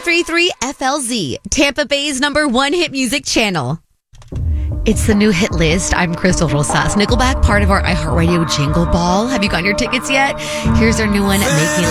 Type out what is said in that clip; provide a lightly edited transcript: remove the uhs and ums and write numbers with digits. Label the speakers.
Speaker 1: 93.3 FLZ, Tampa Bay's #1 hit music channel. It's the new hit list. I'm Crystal Rosas. Nickelback, part of our iHeartRadio Jingle Ball. Have you gotten your tickets yet? Here's our new one, Make Me